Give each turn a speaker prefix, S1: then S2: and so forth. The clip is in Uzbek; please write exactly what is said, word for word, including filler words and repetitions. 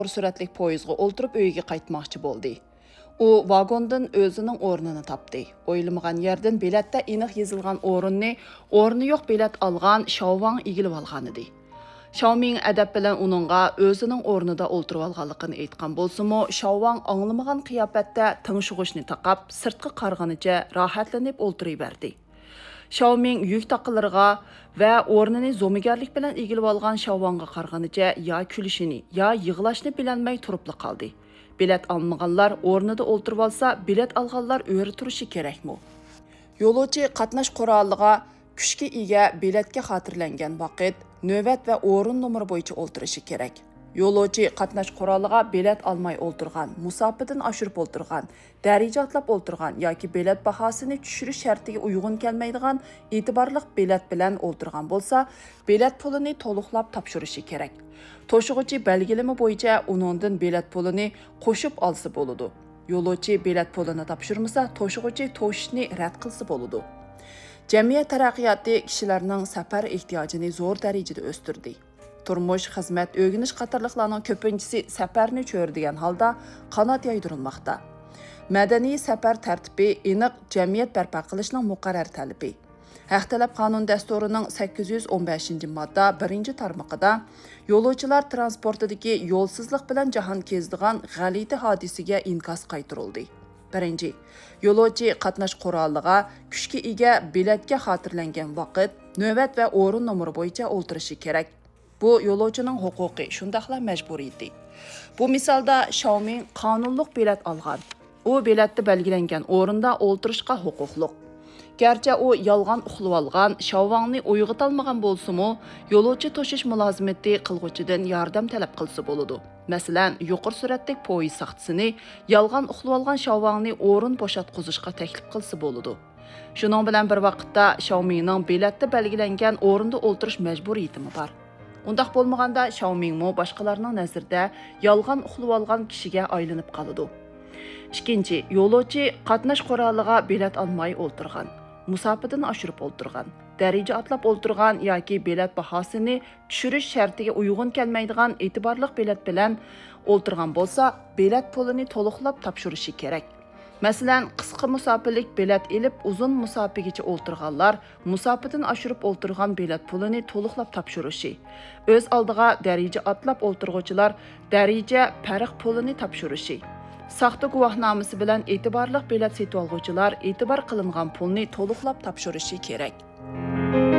S1: Süratlik poyizga o'ltirib uyiga qaytmoqchi bo'ldi. U vagondan o'zining o'rnini topdi. O'ylamagan yerdan biletda aniq yozilgan o'rinni, o'rni yo'q bilet olgan Shaovang egilib olgan edi. Xiaoming adab bilan uningga o'zining o'rnida o'ltirib olganligini aytgan bo'lsa-mu, Shaovang anglamagan qiyofatda tingshug'ishni taqab, sirtqa qarganicha rohatlanib o'ltiraverdi. Xiaoming yuk taqilariga va o'rnini zo'migarlik bilan egilib olgan Shaovangga qarganicha ya kulishini, ya yig'lashni bilolmay turibli qoldi. Bilet olmaganlar o'rnida o'ltirib olsa, bilet olganlar o'ri turishi kerakmi? Yo'lovchi qatnash quroliga kuchga ega biletga xotirlangan vaqt, navbat va o'rin nomeri bo'yicha o'ltirishi kerak. Yo'lovchi qatnash quroliga bilet olmay o'ltirgan, musofirdan oshirib o'ltirgan, daraja atlab o'ltirgan yoki bilet bahosini tushirish shartiga uyg'un kelmaydigan e'tiborli bilet bilan o'ltirgan bo'lsa, bilet pulini to'liqlab topshirishi kerak. To'shig'uchi belgilama bo'yicha uningdan bilet pulini qo'shib olsa bo'ladi. Yo'lovchi bilet pulini topshirmasa, to'shig'uchi to'shishni rad qilsa bo'ladi. Jamiyat taraqqiyoti kishilarning safar ehtiyojini zo'r darajada o'stirdi. Turmush, xizmat, o'rganish qatorliqlarning ko'pinchisi safarni cho'rdigan holda qanot yaydirilmoqda. Madaniy safar tartibi aniq jamiyat barpo qilishning muqarrar talabi. Haqtalab qonun dasturining sakkiz yuz o'n beshinchi modda birinchi tarmoqida yo'lovchilar transportidagi yo'lsizlik bilan jahon kezdigan g'alati hodisiga inkos qaytarildi. Birinchi, yo'lovchi qatnash quroliga kuchga ega biletga xotirlangan vaqt, navbat va o'rin nomeri bo'yicha o'ltirishi kerak. Bu yo'lovchining huquqi, shundaqla majburiyati. Bu misolda Xiaoming qonunliq bilet olgan. U biletda belgilangan o'rinda o'ltirishga huquqli. Gerçi u yolg'on uxlab olgan, Shaovangni uyg'otolmagan bo'lsa-mu, yo'lovchi to'shish mulozimati qilg'uchidan yordam talab qilsa bo'ladi. Masalan, yuqori suratlik poyezd soqchisini yolg'on uxlab olgan Shaovangni o'rin bo'shatqizishga taklif qilsa bo'ladi. Shuning bilan bir vaqtda Xiaomingning biletda belgilangan o'rinda o'ltirish majburiyatimi bor. Undaq bo'lmaganda Xiaomingmo boshqalarning nazarida yolg'on uxlab olgan kishiga aylanib qoladi. Ikkinchi, yo'lovchi qatnash quroliga bilet olmay o'ltirgan, musofirdan oshirib o'ltirgan, daraja atlab o'ltirgan yoki bilet bahosini tushirish shartiga uyg'un kelmaydigan e'tiborli bilet bilan o'ltirgan bo'lsa, bilet pulini to'liqlab topshirishi kerak. Masalan, qisqa musofirlik bilet ilib uzun musofirgacha o'ltirganlar musofirdan oshirib o'ltirgan bilet pulini to'liqlab topshirishi. O'z oldiga daraja atlab o'ltirguvchilar daraja farq pulini topshirishi. Saxta guvohnomasi bilan e'tiborli bilet setib olguvchilar e'tibor qilingan pulni to'liqlab topshirishi kerak.